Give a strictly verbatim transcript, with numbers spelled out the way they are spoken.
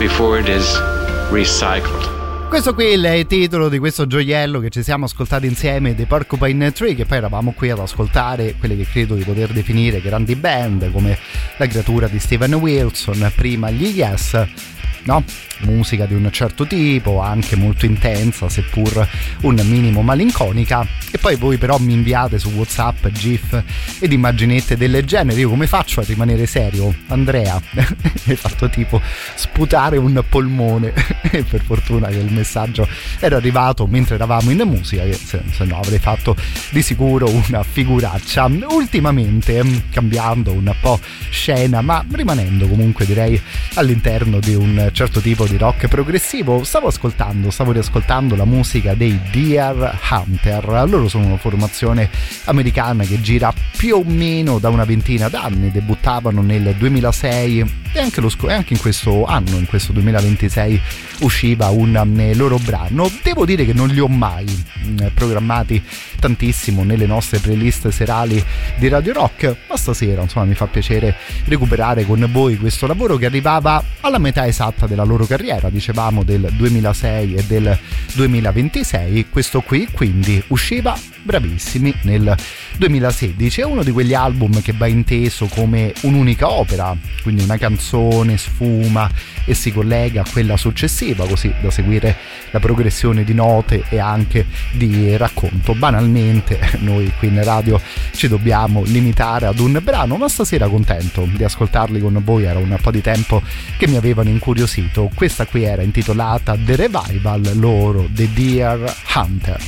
before it is recycled. Questo qui è il titolo di questo gioiello che ci siamo ascoltati insieme dei Porcupine Tree, che poi eravamo qui ad ascoltare quelle che credo di poter definire grandi band come La creatura di Steven Wilson, prima gli Yes, no? Musica di un certo tipo, anche molto intensa seppur un minimo malinconica, e poi voi però mi inviate su WhatsApp gif ed immaginette del genere. Io come faccio a rimanere serio? Andrea hai fatto tipo sputare un polmone e per fortuna che il messaggio era arrivato mentre eravamo in musica, se, se no avrei fatto di sicuro una figuraccia. Ultimamente, cambiando un po' scena ma rimanendo comunque direi all'interno di un certo tipo di rock progressivo, stavo ascoltando, stavo riascoltando la musica dei Deer Hunter. Loro sono una formazione americana che gira più o meno da una ventina d'anni, debuttavano nel duemilasei e anche, lo sc- e anche in questo anno, in questo duemilaventisei, usciva un loro brano. Devo dire che non li ho mai mh, programmati tantissimo nelle nostre playlist serali di Radio Rock, ma stasera insomma mi fa piacere recuperare con voi questo lavoro che arrivava alla metà esatta della loro carriera, dicevamo del duemilasei e del duemilaventisei. Questo qui quindi usciva bravissimi nel duemilasedici. È uno di quegli album che va inteso come un'unica opera, quindi una canzone sfuma e si collega a quella successiva, così da seguire la progressione di note e anche di racconto. Banalmente noi qui in radio ci dobbiamo limitare ad un brano, ma stasera contento di ascoltarli con voi, era un po' di tempo che mi avevano incuriosito. Questa qui era intitolata The Revival, loro The Deer Hunter.